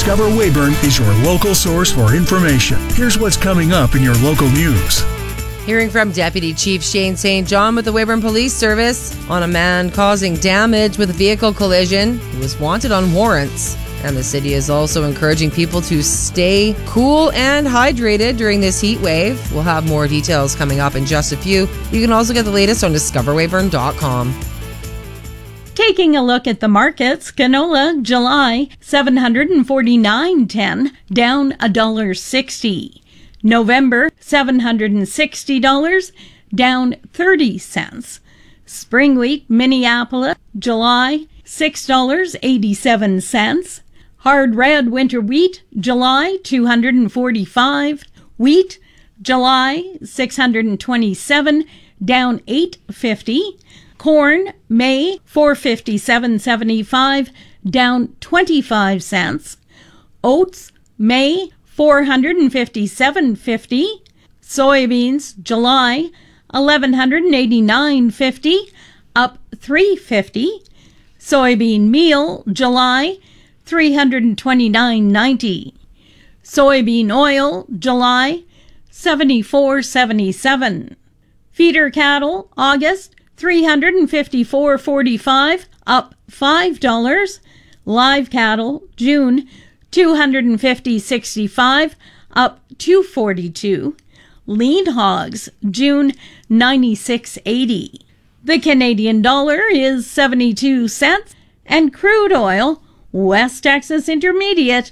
Discover Weyburn is your local source for information. Here's what's coming up in your local news. Hearing from Deputy Chief Shane St. John with the Weyburn Police Service on a man causing damage with a vehicle collision who was wanted on warrants. And the city is also encouraging people to stay cool and hydrated during this heat wave. We'll have more details coming up in just a few. You can also get the latest on discoverweyburn.com. Taking a look at the markets, canola July $749.10, down $1.60. November $760, down 30 cents. Spring wheat Minneapolis July $6.87. Hard red winter wheat July $245. Wheat July $627, down $8.50. Corn May $457.75, down 25 cents. Oats May $457.50. Soybeans July $1,189.50, up $3.50. Soybean meal July $329.90. Soybean oil July $74.77. Feeder cattle August $354.45, up $5. Live cattle June $250.65, up $2.42. Lean hogs June $96.80. The Canadian dollar is 72 cents, and crude oil West Texas Intermediate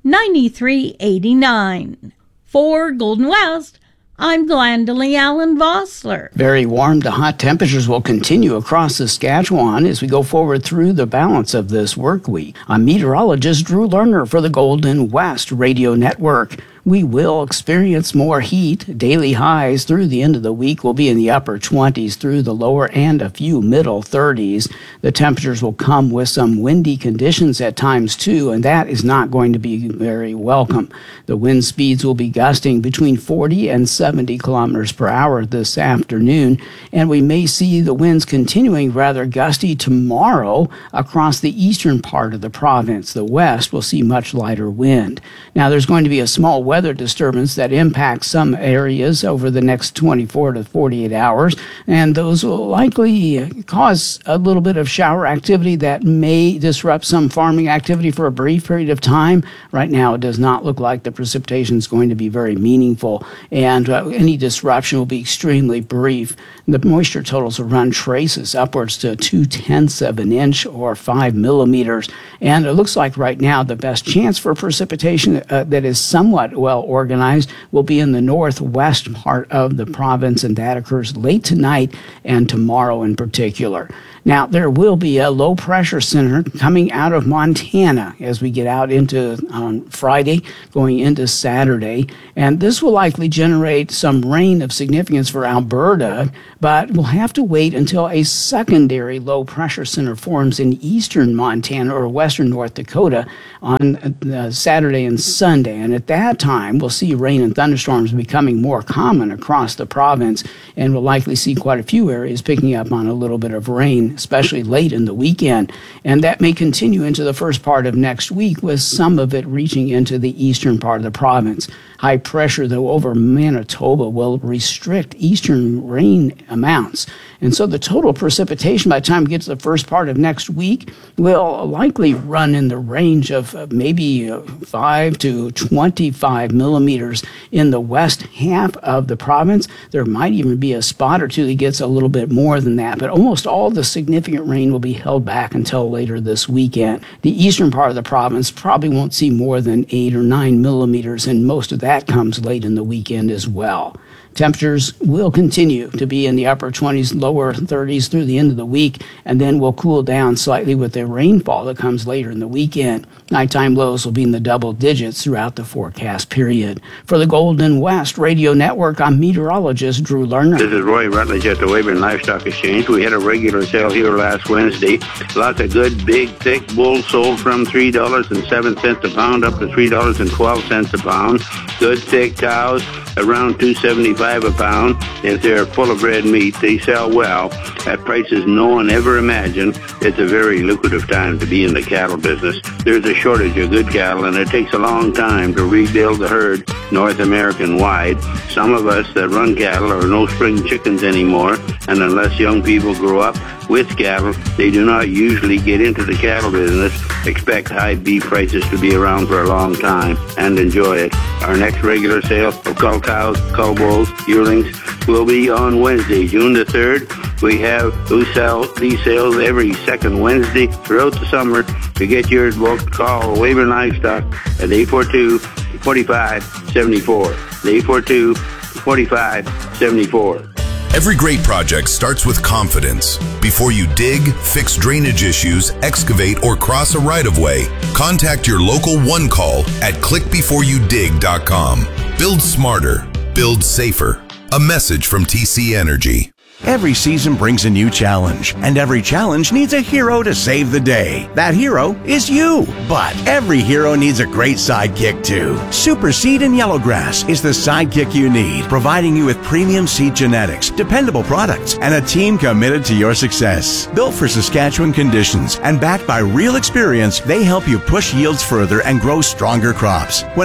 $93.89. For Golden West, I'm Glendalee Allen Vossler. Very warm to hot temperatures will continue across Saskatchewan as we go forward through the balance of this work week. I'm meteorologist Drew Lerner for the Golden West Radio Network. We will experience more heat. Daily highs through the end of the week will be in the upper 20s through the lower and a few middle 30s. The temperatures will come with some windy conditions at times too, and that is not going to be very welcome. The wind speeds will be gusting between 40 and 70 kilometers per hour this afternoon, and we may see the winds continuing rather gusty tomorrow across the eastern part of the province. The west will see much lighter wind. Now, there's going to be a small weather disturbance that impacts some areas over the next 24 to 48 hours, and those will likely cause a little bit of shower activity that may disrupt some farming activity for a brief period of time. Right now, it does not look like the precipitation is going to be very meaningful, and any disruption will be extremely brief. The moisture totals will run traces upwards to 0.2 of an inch or 5 millimeters, and it looks like right now the best chance for precipitation that is somewhat well organized will be in the northwest part of the province, and that occurs late tonight and tomorrow in particular. Now, there will be a low-pressure center coming out of Montana as we get out into Friday, going into Saturday, and this will likely generate some rain of significance for Alberta, but we'll have to wait until a secondary low-pressure center forms in eastern Montana or western North Dakota on Saturday and Sunday, and at that time, we'll see rain and thunderstorms becoming more common across the province, and we'll likely see quite a few areas picking up on a little bit of rain, especially late in the weekend. And that may continue into the first part of next week, with some of it reaching into the eastern part of the province. High pressure, though, over Manitoba will restrict eastern rain amounts. And so the total precipitation by the time we get to the first part of next week will likely run in the range of maybe 5 to 25 millimeters in the west half of the province. There might even be a spot or two that gets a little bit more than that, but almost all the significant rain will be held back until later this weekend. The eastern part of the province probably won't see more than 8 or 9 millimeters, and most of that comes late in the weekend as well. Temperatures will continue to be in the upper 20s, lower 30s through the end of the week, and then will cool down slightly with the rainfall that comes later in the weekend. Nighttime lows will be in the double digits throughout the forecast period. For the Golden West Radio Network, I'm meteorologist Drew Lerner. This is Roy Rutledge at the Weyburn Livestock Exchange. We had a regular sale here last Wednesday. Lots of good, big, thick bulls sold from $3.07 a pound up to $3.12 a pound. Good, thick cows around $2.75 $1.25 a pound. If they're full of red meat, they sell well at prices no one ever imagined. It's a very lucrative time to be in the cattle business. There's a shortage of good cattle, and it takes a long time to rebuild the herd North American-wide. Some of us that run cattle are no spring chickens anymore, and unless young people grow up with cattle, they do not usually get into the cattle business, expect high beef prices to be around for a long time, and enjoy it. Our next regular sale of cull cows, cull bulls, yearlings will be on Wednesday, June the 3rd. We sell these sales every second Wednesday throughout the summer. To get yours booked, call Weyburn Livestock at 842-4574. 842-4574. Every great project starts with confidence. Before you dig, fix drainage issues, excavate, or cross a right-of-way, contact your local One Call at clickbeforeyoudig.com. Build smarter. Build safer. A message from TC Energy. Every season brings a new challenge, and every challenge needs a hero to save the day. That hero is you. But every hero needs a great sidekick too. Super Seed and Yellowgrass is the sidekick you need, providing you with premium seed genetics, dependable products, and a team committed to your success. Built for Saskatchewan conditions and backed by real experience, they help you push yields further and grow stronger crops.